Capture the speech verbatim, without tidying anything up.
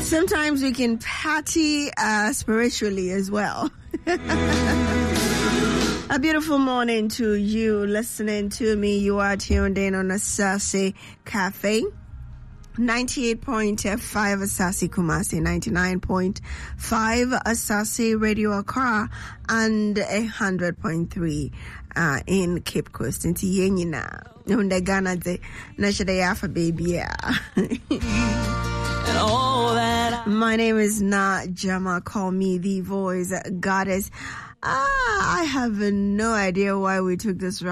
Sometimes we can party uh, spiritually as well. A beautiful morning to you listening to me. You are tuned in on Asase Cafe. ninety-eight point five Asase Kumasi, ninety-nine point five Asase Radio Accra, and one hundred point three uh, in Cape Coast. Into Yenina. Nunda Ghana de Nashada Yafa baby. My name is Na Jama. Call me the voice goddess. Ah, I have no idea why we took this route.